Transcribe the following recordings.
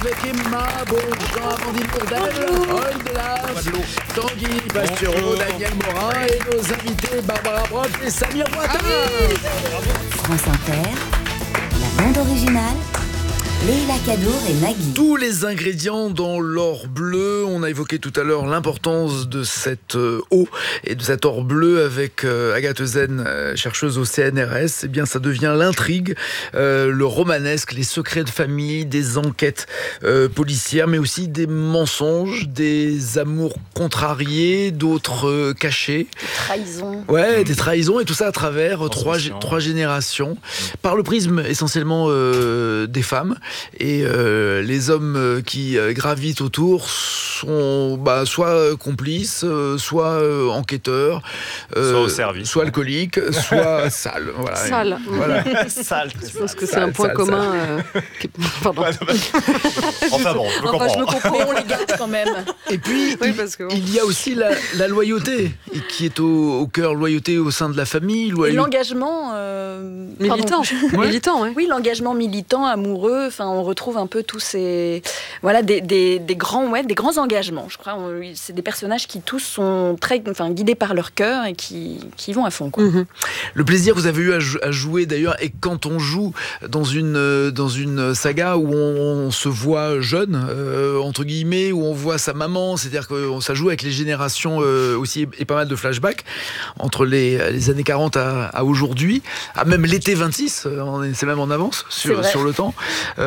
avec Emma, Bonjean, Amandine Bourdel, Paul Delas, Tanguy Pastureau, Daniel Morin et nos invités Barbara Brock et Samir Ouattara. France Inter, la bande originale, Leila Kadour et Nagui. Tous les ingrédients dans l'or bleu. On a évoqué tout à l'heure l'importance de cette eau et de cet or bleu avec Agathe Ezen, chercheuse au CNRS. Eh bien, ça devient l'intrigue, le romanesque, les secrets de famille, des enquêtes policières, mais aussi des mensonges, des amours contrariés, d'autres cachés. Des trahisons. Ouais, des trahisons et tout ça à travers trois générations, par le prisme essentiellement des femmes. Et les hommes qui gravitent autour sont soit complices, soit enquêteurs, soit au service, soit alcooliques, soit sales. Voilà. Sales. Voilà. Sale. Je pense que c'est un point commun. Pardon. Enfin bon, je me comprends. Mais on les garde quand même. Et puis, Oui, parce que bon. il y a aussi la loyauté, et qui est au cœur, loyauté au sein de la famille. Et l'engagement Militant. Militant, ouais. Oui, l'engagement militant, amoureux. Enfin, on retrouve un peu tous ces des grands engagements. Je crois, c'est des personnages qui tous sont guidés par leur cœur et qui vont à fond, quoi. Mm-hmm. Le plaisir que vous avez eu à jouer d'ailleurs, et quand on joue dans une saga où on se voit jeune, entre guillemets, où on voit sa maman, c'est-à-dire que ça joue avec les générations aussi, et pas mal de flashbacks entre les années 40 à aujourd'hui, à même l'été 26, c'est même en avance sur le temps.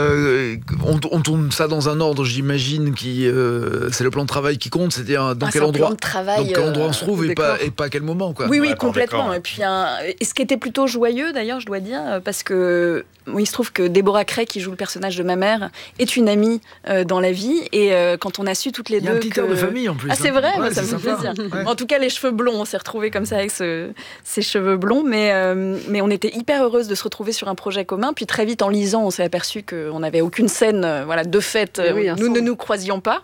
On tourne ça dans un ordre, j'imagine, c'est le plan de travail qui compte, c'est-à-dire dans quel endroit on se trouve et pas à quel moment, quoi. Oui, complètement. Et puis, et ce qui était plutôt joyeux, d'ailleurs, je dois dire, parce que il se trouve que Deborah Cray, qui joue le personnage de ma mère, est une amie dans la vie. Et quand on a su toutes les deux. Il y a un petit cœur de famille en plus. Ah, c'est vrai, ouais, ça me fait plaisir. Ouais. En tout cas, les cheveux blonds, on s'est retrouvés comme ça avec ces cheveux blonds. Mais on était hyper heureuses de se retrouver sur un projet commun. Puis très vite, en lisant, on s'est aperçu qu'on n'avait aucune scène de fait. Nous ne nous croisions pas.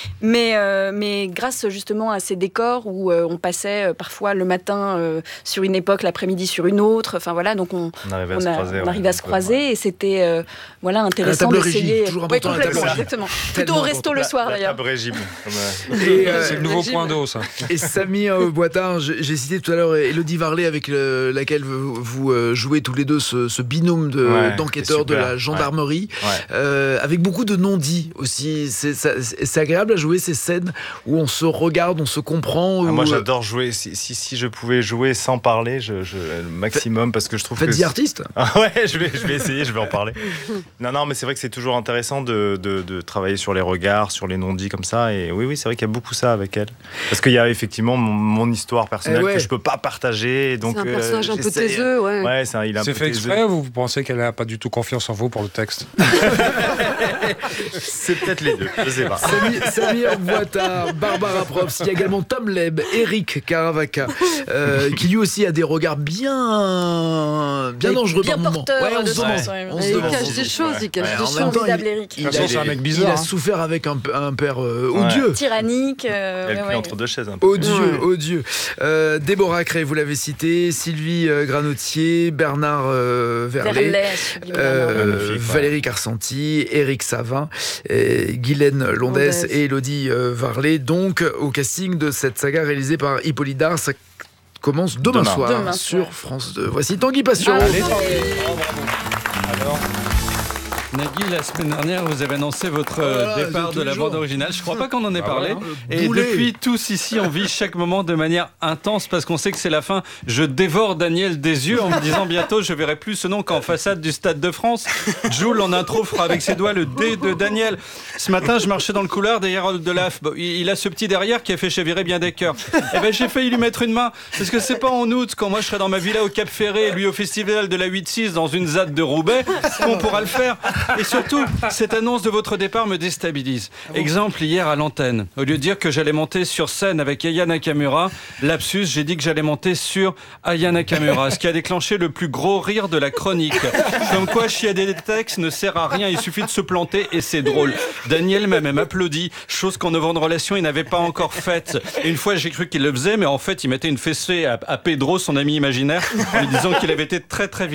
Mais grâce justement à ces décors où on passait parfois le matin sur une époque, l'après-midi sur une autre. Enfin voilà, donc on arrivait à se croiser. Et c'était intéressant d'essayer. Toujours important, complètement, exactement. Plutôt au resto le soir d'ailleurs. La table régime. C'est le nouveau point d'eau, ça. Et Samir Ouattara, j'ai cité tout à l'heure Élodie Varlet, avec laquelle vous jouez tous les deux ce binôme d'enquêteurs de la gendarmerie, avec beaucoup de non-dits aussi. C'est agréable à jouer ces scènes où on se regarde, on se comprend. Moi j'adore jouer. Si je pouvais jouer sans parler, le maximum, parce que je trouve Faites-y artiste. Ouais, je vais essayer, je vais en parler. Non, mais c'est vrai que c'est toujours intéressant de travailler sur les regards, sur les non-dits comme ça. Et oui, c'est vrai qu'il y a beaucoup ça avec elle. Parce qu'il y a effectivement mon histoire personnelle que je peux pas partager. Donc, c'est un personnage un peu taiseux, ouais. Ouais, il a C'est fait exprès ou vous pensez qu'elle n'a pas du tout confiance en vous pour le texte? C'est peut-être les deux, je sais pas. Samir Ouattara, Barbara Probst, il y a également Tom Leb, Eric Caravaca, qui lui aussi a des regards bien dangereux par moment. On se Il cache des choses, il cache des choses. C'est un mec bizarre. Il a souffert avec un père odieux. Tyrannique. Elle pris entre deux chaises un peu. Odieux. Déborah Cray, vous l'avez cité, Sylvie Granotier, Bernard Verlet, Valérie Carcenti, Éric Savin, Guylaine Londès et Élodie Varlet, donc au casting de cette saga réalisée par Hippolyte Dard. Ça commence demain soir sur France 2. Voici Tanguy Passion. Alors, Nagui, la semaine dernière, vous avez annoncé votre départ de la bande originale. Je ne crois pas qu'on en ait parlé. Et depuis, tous ici, on vit chaque moment de manière intense parce qu'on sait que c'est la fin. Je dévore Daniel des yeux en me disant bientôt, je verrai plus ce nom qu'en façade du Stade de France. Jules, en intro, fera avec ses doigts le D de Daniel. Ce matin, je marchais dans le couloir derrière Delaf. Il a ce petit derrière qui a fait chavirer bien des cœurs. Et ben, j'ai failli lui mettre une main parce que c'est pas en août, quand moi je serai dans ma villa au Cap Ferré, lui au festival de la 8-6 dans une ZAD de Roubaix, qu'on pourra le faire. Et surtout, cette annonce de votre départ me déstabilise. Exemple, hier à l'antenne, au lieu de dire que j'allais monter sur scène avec Aya Nakamura, lapsus, j'ai dit que j'allais monter sur Aya Nakamura, ce qui a déclenché le plus gros rire de la chronique. Comme quoi, chiader des textes ne sert à rien, il suffit de se planter et c'est drôle. Daniel m'a même applaudi, chose qu'en 9 ans de relation, il n'avait pas encore faite. Et une fois, j'ai cru qu'il le faisait, mais en fait, il mettait une fessée à Pedro, son ami imaginaire, en lui disant qu'il avait été très très